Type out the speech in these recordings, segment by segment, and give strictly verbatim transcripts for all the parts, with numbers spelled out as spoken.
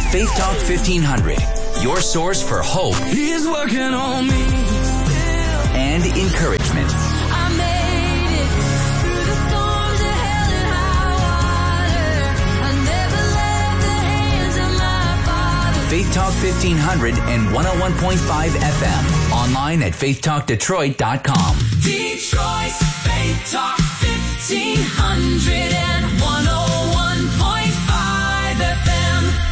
Faith Talk fifteen hundred, your source for hope. He's working on me. And encouragement. I made it through the storms of hell and high water. I never left the hands of my Father. Faith Talk fifteen hundred and one oh one point five F M. Online at faith talk detroit dot com. Detroit's Faith Talk fifteen hundred and one oh one point five F M.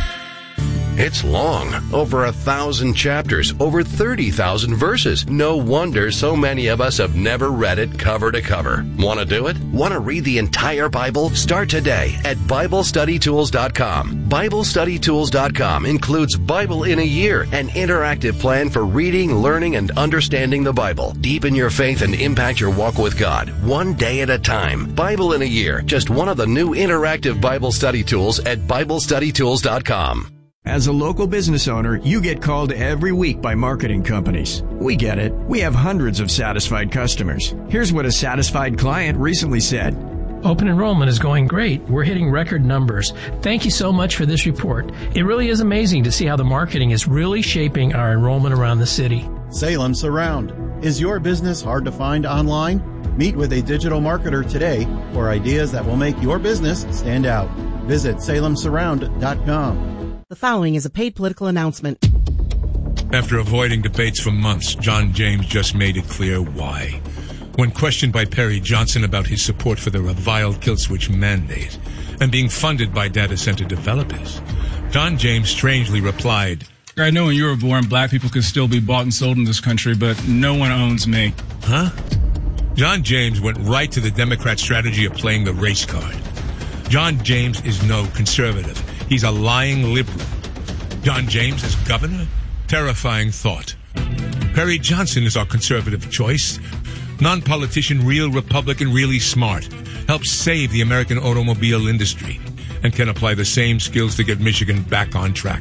It's long, over a thousand chapters, over thirty thousand verses. No wonder so many of us have never read it cover to cover. Want to do it? Want to read the entire Bible? Start today at Bible Study Tools dot com. Bible Study Tools dot com includes Bible in a Year, an interactive plan for reading, learning, and understanding the Bible. Deepen your faith and impact your walk with God, one day at a time. Bible in a Year, just one of the new interactive Bible study tools at Bible Study Tools dot com. As a local business owner, you get called every week by marketing companies. We get it. We have hundreds of satisfied customers. Here's what a satisfied client recently said. Open enrollment is going great. We're hitting record numbers. Thank you so much for this report. It really is amazing to see how the marketing is really shaping our enrollment around the city. Salem Surround. Is your business hard to find online? Meet with a digital marketer today for ideas that will make your business stand out. Visit salem surround dot com. The following is a paid political announcement. After avoiding debates for months, John James just made it clear why. When questioned by Perry Johnson about his support for the reviled kill switch mandate and being funded by data center developers, John James strangely replied, I know when you were born, black people could still be bought and sold in this country, but no one owns me. Huh? John James went right to the Democrat strategy of playing the race card. John James is no conservative. He's a lying liberal. John James as governor? Terrifying thought. Perry Johnson is our conservative choice. Non-politician, real Republican, really smart. Helps save the American automobile industry and can apply the same skills to get Michigan back on track.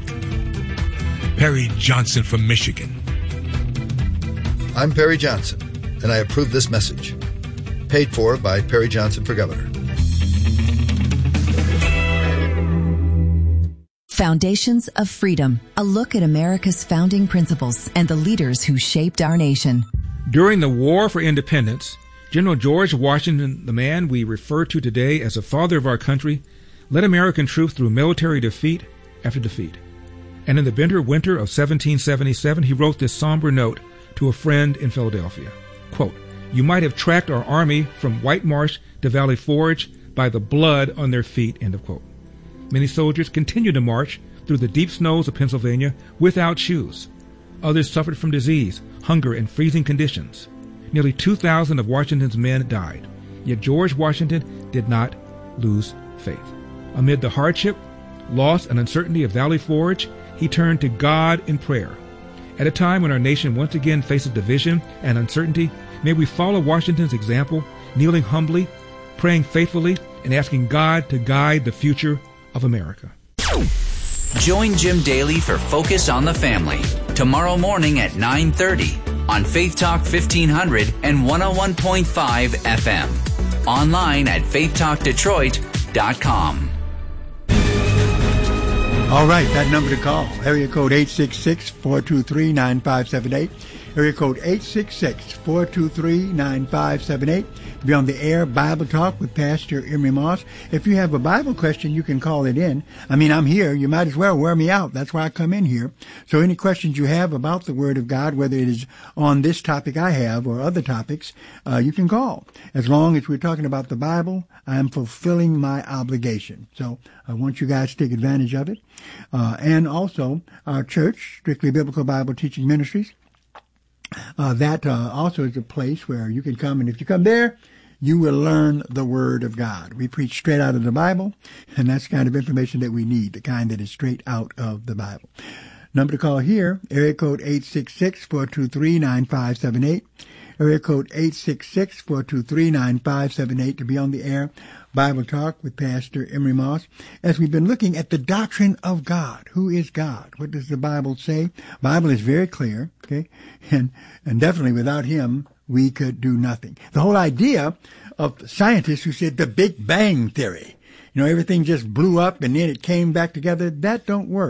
Perry Johnson from Michigan. I'm Perry Johnson, and I approve this message. Paid for by Perry Johnson for Governor. Foundations of Freedom, a look at America's founding principles and the leaders who shaped our nation. During the War for Independence, General George Washington, the man we refer to today as the father of our country, led American troops through military defeat after defeat. And in the bitter winter of seventeen seventy-seven, he wrote this somber note to a friend in Philadelphia. Quote, "You might have tracked our army from White Marsh to Valley Forge by the blood on their feet," end of quote. Many soldiers continued to march through the deep snows of Pennsylvania without shoes. Others suffered from disease, hunger, and freezing conditions. Nearly two thousand of Washington's men died. Yet George Washington did not lose faith. Amid the hardship, loss, and uncertainty of Valley Forge, he turned to God in prayer. At a time when our nation once again faces division and uncertainty, may we follow Washington's example, kneeling humbly, praying faithfully, and asking God to guide the future of America. Join Jim Daly for Focus on the Family tomorrow morning at nine thirty on Faith Talk fifteen hundred and one oh one point five F M. Online at faith talk detroit dot com. All right, that number to call, area code eight six six, four two three, nine five seven eight. Area code eight six six, four two three, nine five seven eight. Be on the air, Bible Talk with Pastor Emery Moss. If you have a Bible question, you can call it in. I mean, I'm here. You might as well wear me out. That's why I come in here. So any questions you have about the Word of God, whether it is on this topic I have or other topics, uh, you can call. As long as we're talking about the Bible, I am fulfilling my obligation. So I want you guys to take advantage of it. Uh, and also our church, Strictly Biblical Bible Teaching Ministries. Uh, that uh, also is a place where you can come, and if you come there, you will learn the Word of God. We preach straight out of the Bible, and that's the kind of information that we need, the kind that is straight out of the Bible. Number to call here, area code eight six six, four two three, nine five seven eight. Area code eight six six, four two three, nine five seven eight to be on the air. Bible Talk with Pastor Emery Moss. As we've been looking at the doctrine of God. Who is God? What does the Bible say? Bible is very clear, okay? And, and definitely without Him, we could do nothing. The whole idea of scientists who said the Big Bang Theory, you know, everything just blew up and then it came back together, that don't work.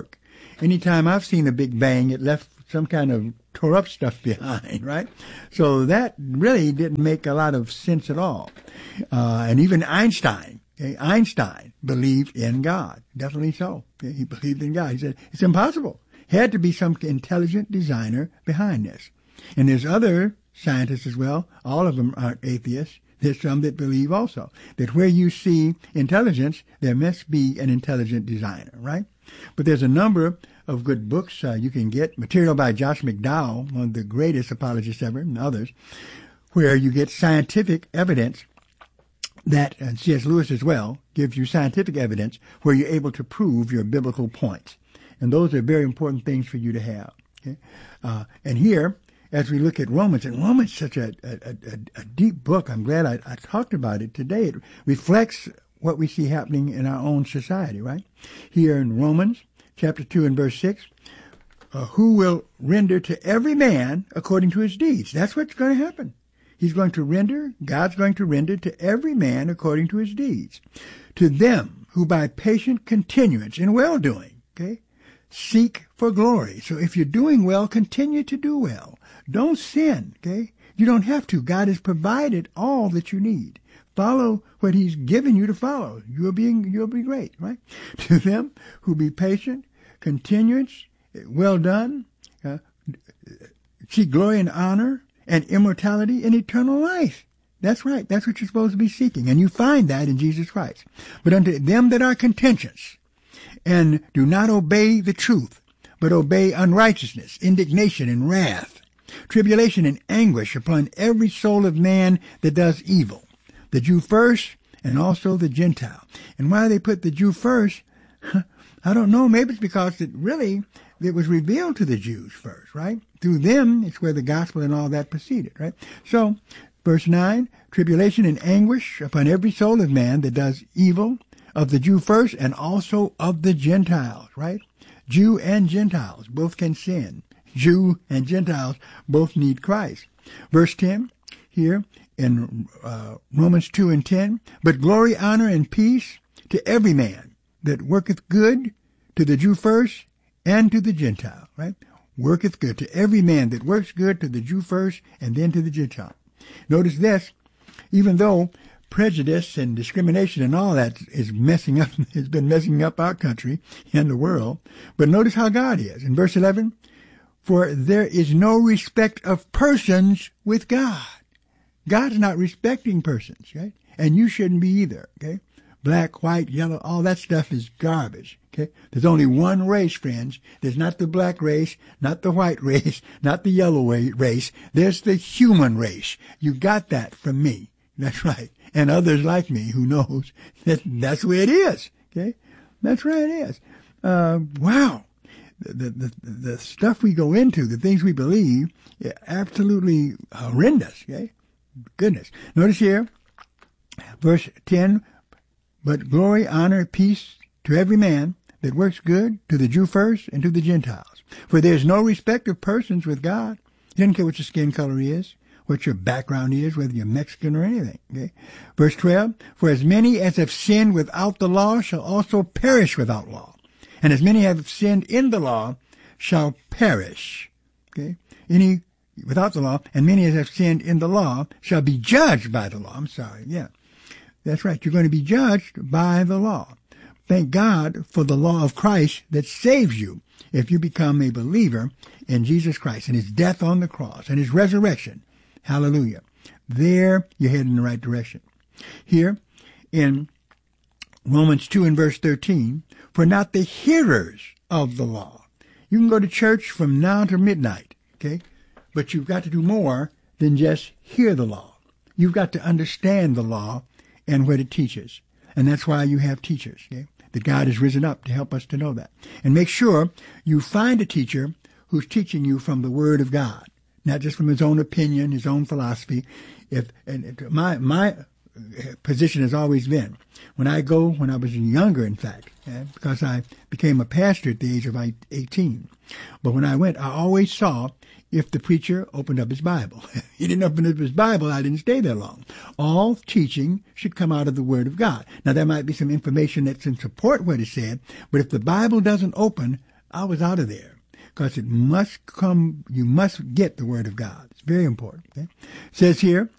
anytime I've seen a Big Bang, it left some kind of tore up stuff behind, right? So that really didn't make a lot of sense at all. Uh, and even Einstein, okay, Einstein believed in God. Definitely so. Okay? He believed in God. He said, it's impossible. Had to be some intelligent designer behind this. And there's other scientists as well. All of them aren't atheists. There's some that believe also that where you see intelligence, there must be an intelligent designer, right? But there's a number of good books uh, you can get. Material by Josh McDowell, one of the greatest apologists ever, and others, where you get scientific evidence that, and C S Lewis as well, gives you scientific evidence where you're able to prove your biblical points. And those are very important things for you to have. Okay? Uh, and here, as we look at Romans, and Romans is such a, a, a, a deep book. I'm glad I, I talked about it today. It reflects what we see happening in our own society, right? Here in Romans chapter two and verse six, uh, who will render to every man according to his deeds. That's what's going to happen. He's going to render, God's going to render to every man according to his deeds. To them who by patient continuance in well-doing, okay, seek for glory. So if you're doing well, continue to do well. Don't sin, okay? You don't have to. God has provided all that you need. Follow what he's given you to follow. You'll be, you'll be great, right? To them who be patient, continuance, well done, uh, seek glory and honor and immortality and eternal life. That's right. That's what you're supposed to be seeking. And you find that in Jesus Christ. But unto them that are contentious and do not obey the truth, but obey unrighteousness, indignation and wrath, tribulation and anguish upon every soul of man that does evil, the Jew first and also the Gentile. And why they put the Jew first, I don't know. Maybe it's because it really, it was revealed to the Jews first, right? Through them, it's where the gospel and all that proceeded, right? So, verse nine, tribulation and anguish upon every soul of man that does evil, of the Jew first and also of the Gentiles, right? Jew and Gentiles both can sin. Jew and Gentiles both need Christ. Verse ten, here in uh, Romans two and ten, but glory, honor, and peace to every man that worketh good, to the Jew first and to the Gentile, right? Worketh good to every man that works good, to the Jew first and then to the Gentile. Notice this, even though prejudice and discrimination and all that is messing up, has been messing up our country and the world, but notice how God is. In verse eleven, for there is no respect of persons with God. God's not respecting persons, right? And you shouldn't be either, okay? Black, white, yellow, all that stuff is garbage, okay? There's only one race, friends. There's not the black race, not the white race, not the yellow race. There's the human race. You got that from me. That's right. And others like me who knows that that's the way it is, okay? That's right, it is. Uh, wow. The, the, the stuff we go into, the things we believe, yeah, absolutely horrendous, okay? Goodness. Notice here, verse ten, but glory, honor, peace to every man that works good, to the Jew first and to the Gentiles. For there is no respect of persons with God. He doesn't care what your skin color is, what your background is, whether you're Mexican or anything, okay? Verse twelve, for as many as have sinned without the law shall also perish without law. And as many have sinned in the law shall perish. Okay? Any without the law, and many as have sinned in the law shall be judged by the law. I'm sorry. Yeah. That's right. You're going to be judged by the law. Thank God for the law of Christ that saves you if you become a believer in Jesus Christ and his death on the cross and his resurrection. Hallelujah. There you're heading in the right direction. Here in Romans two and verse thirteen, for not the hearers of the law. You can go to church from now to midnight, okay? But you've got to do more than just hear the law. You've got to understand the law and what it teaches. And that's why you have teachers, okay? That God has risen up to help us to know that. And make sure you find a teacher who's teaching you from the Word of God, not just from his own opinion, his own philosophy. If and my my position has always been, when I go, when I was younger, in fact, because I became a pastor at the age of eighteen. But when I went, I always saw if the preacher opened up his Bible. He didn't open up his Bible, I didn't stay there long. All teaching should come out of the Word of God. Now, there might be some information that's in support of what he said, but if the Bible doesn't open, I was out of there because it must come, you must get the Word of God. It's very important. Okay? It says here,